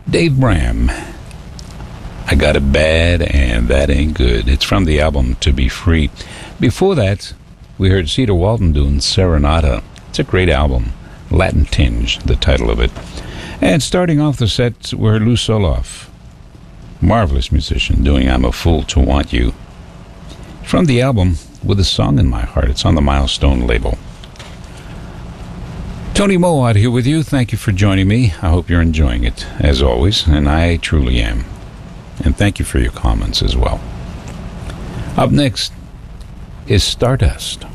Dave Bram, I Got It Bad and That Ain't Good. It's from the album To Be Free. Before that, we heard Cedar Walton doing Serenata. It's a great album. Latin Tinge, the title of it. And starting off the set, we heard Lou Soloff. Marvelous musician doing I'm a Fool to Want You. From the album With a Song in My Heart. It's on the Milestone label. Tony Mowat here with you. Thank you for joining me. I hope you're enjoying it, as always, and I truly am. And thank you for your comments as well. Up next is Stardust.